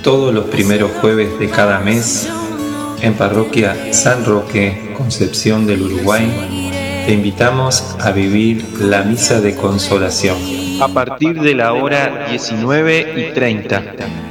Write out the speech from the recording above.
todos los primeros jueves de cada mes, en Parroquia San Roque, Concepción del Uruguay, te invitamos a vivir la Misa de Consolación a partir de la hora 19:30.